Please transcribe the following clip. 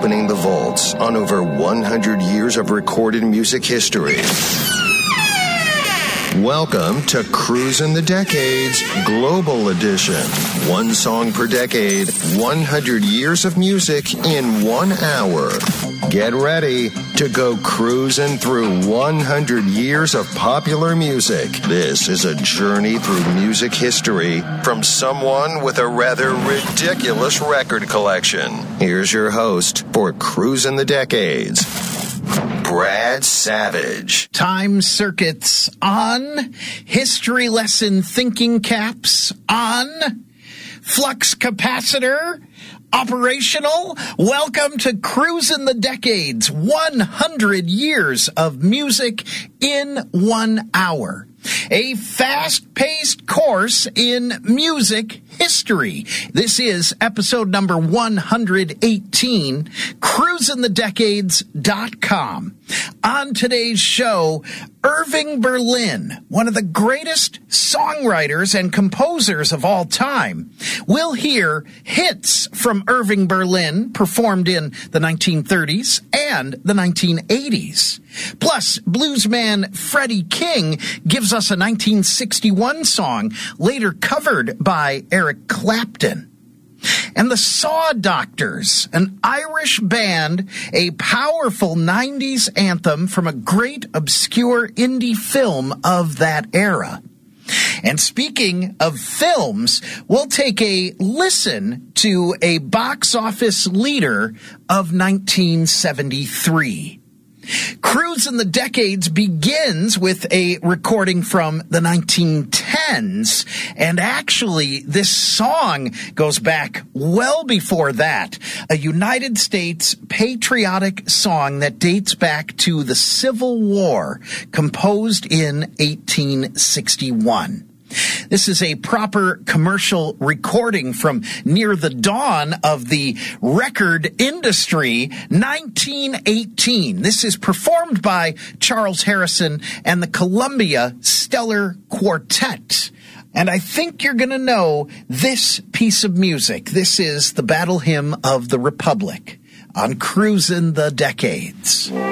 opening the vaults on over 100 years of recorded music history. Welcome to Cruisin' the Decades Global Edition. One song per decade, 100 years of music in 1 hour. Get ready to go cruising through 100 years of popular music. This is a journey through music history from someone with a rather ridiculous record collection. Here's your host for Cruisin' the Decades, Brad Savage. Time circuits on, history lesson thinking caps on, flux capacitor operational. Welcome to Cruisin' the Decades, 100 years of music in 1 hour. A fast-paced course in music history. This is episode number 118, cruisinthedecades.com. On today's show, Irving Berlin, one of the greatest songwriters and composers of all time. We'll hear hits from Irving Berlin performed in the 1930s and the 1980s. Plus, bluesman Freddie King gives us a 1961 song, later covered by Eric Clapton. And the Saw Doctors, an Irish band, a powerful 90s anthem from a great obscure indie film of that era. And speaking of films, we'll take a listen to a box office leader of 1973. Cruisin' the Decades begins with a recording from the 1910s, and actually this song goes back well before that, a United States patriotic song that dates back to the Civil War, composed in 1861. This is a proper commercial recording from near the dawn of the record industry, 1918. This is performed by Charles Harrison and the Columbia Stellar Quartet. And I think you're going to know this piece of music. This is the Battle Hymn of the Republic on Cruisin' the Decades.